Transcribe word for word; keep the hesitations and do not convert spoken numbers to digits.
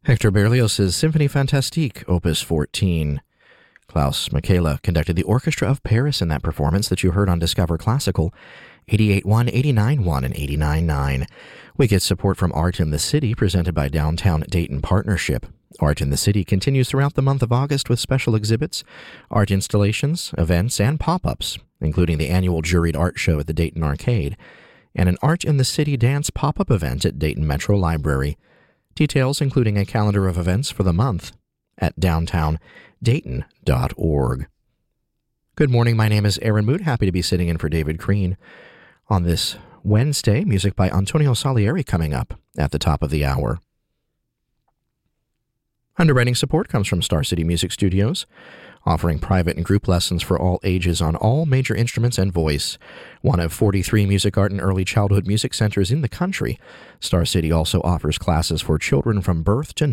Hector Berlioz's Symphonie Fantastique, Opus fourteen. Klaus Michaela conducted the Orchestra of Paris in that performance that you heard on Discover Classical, eighty-eight point one, eighty-nine point one, and eighty-nine point nine. We get support from Art in the City, presented by Downtown Dayton Partnership. Art in the City continues throughout the month of August with special exhibits, art installations, events, and pop-ups, including the annual Juried Art Show at the Dayton Arcade, and an Art in the City dance pop-up event at Dayton Metro Library. Details, including a calendar of events for the month, at downtown dayton dot org. Good morning, my name is Aaron Moot, happy to be sitting in for David Crean. On this Wednesday, music by Antonio Salieri coming up at the top of the hour. Underwriting support comes from Star City Music Studios, offering private and group lessons for all ages on all major instruments and voice. One of forty-three music, art, and early childhood music centers in the country, Star City also offers classes for children from birth to